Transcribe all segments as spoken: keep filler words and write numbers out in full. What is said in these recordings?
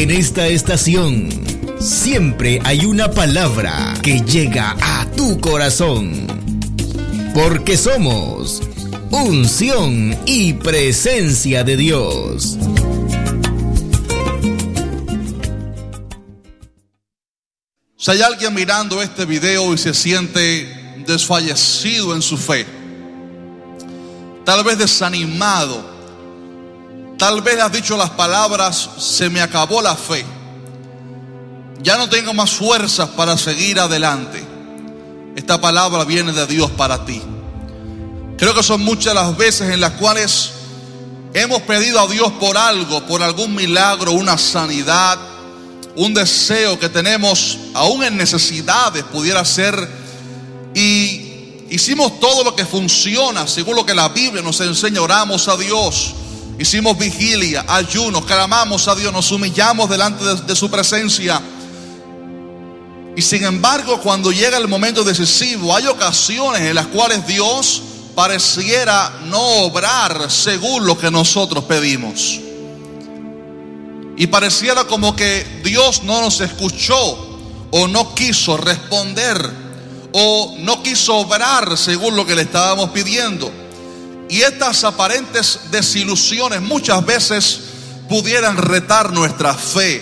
En esta estación siempre hay una palabra que llega a tu corazón. Porque somos unción y presencia de Dios. Si hay alguien mirando este video y se siente desfallecido en su fe, tal vez desanimado, tal vez has dicho las palabras: se me acabó la fe, ya no tengo más fuerzas para seguir adelante. Esta palabra viene de Dios para ti. Creo que son muchas las veces en las cuales hemos pedido a Dios por algo, por algún milagro, una sanidad, un deseo que tenemos aún en necesidades pudiera ser, y hicimos todo lo que funciona según lo que la Biblia nos enseña. Oramos a Dios, hicimos vigilia, ayunos, clamamos a Dios, nos humillamos delante de, de su presencia. Y sin embargo, cuando llega el momento decisivo, hay ocasiones en las cuales Dios pareciera no obrar según lo que nosotros pedimos. Y pareciera como que Dios no nos escuchó, o no quiso responder, o no quiso obrar según lo que le estábamos pidiendo. Y estas aparentes desilusiones muchas veces pudieran retar nuestra fe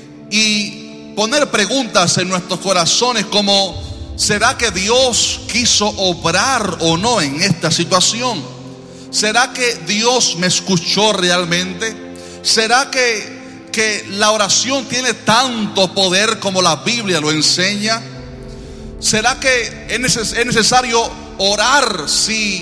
y poner preguntas en nuestros corazones como: ¿será que Dios quiso obrar o no en esta situación? ¿Será que Dios me escuchó realmente? ¿Será que que la oración tiene tanto poder como la Biblia lo enseña? ¿Será que es, neces- es necesario orar si,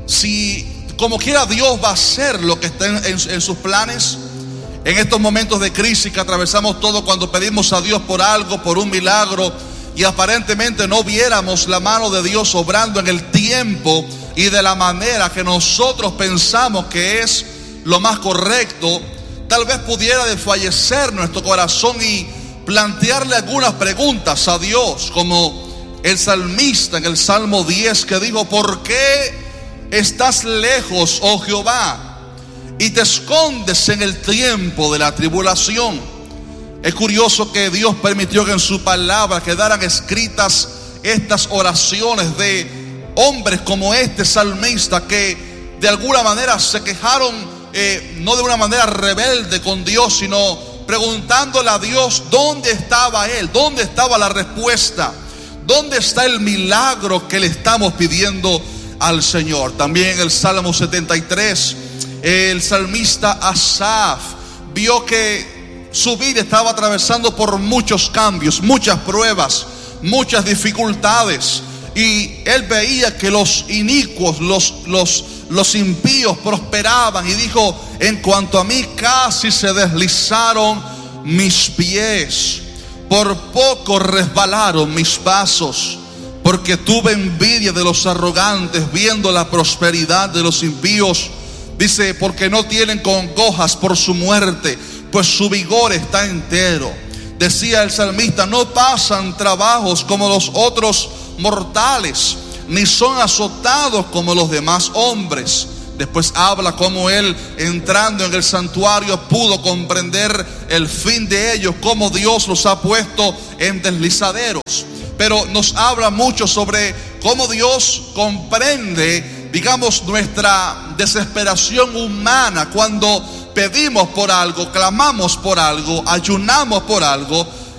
si como quiera Dios va a hacer lo que está en, en, en sus planes? En estos momentos de crisis que atravesamos todos, cuando pedimos a Dios por algo, por un milagro, y aparentemente no viéramos la mano de Dios obrando en el tiempo y de la manera que nosotros pensamos que es lo más correcto, tal vez pudiera desfallecer nuestro corazón y plantearle algunas preguntas a Dios, como el salmista en el Salmo diez, que dijo: ¿por qué estás lejos, oh Jehová, y te escondes en el tiempo de la tribulación? Es curioso que Dios permitió que en su palabra quedaran escritas estas oraciones de hombres como este salmista, que de alguna manera se quejaron, Eh, no de una manera rebelde con Dios, sino preguntándole a Dios dónde estaba Él, dónde estaba la respuesta, dónde está el milagro que le estamos pidiendo al Señor. También en el Salmo setenta y tres, el salmista Asaf vio que su vida estaba atravesando por muchos cambios, muchas pruebas, muchas dificultades, y él veía que los inicuos, los, los, los impíos prosperaban, y dijo: en cuanto a mí, casi se deslizaron mis pies, por poco resbalaron mis pasos, porque tuve envidia de los arrogantes, viendo la prosperidad de los impíos. Dice: porque no tienen congojas por su muerte, pues su vigor está entero. Decía el salmista: no pasan trabajos como los otros mortales, ni son azotados como los demás hombres. Después habla como él, entrando en el santuario, pudo comprender el fin de ellos, cómo Dios los ha puesto en deslizaderos. Pero nos habla mucho sobre cómo Dios comprende, digamos, nuestra desesperación humana cuando pedimos por algo, clamamos por algo, ayunamos por algo,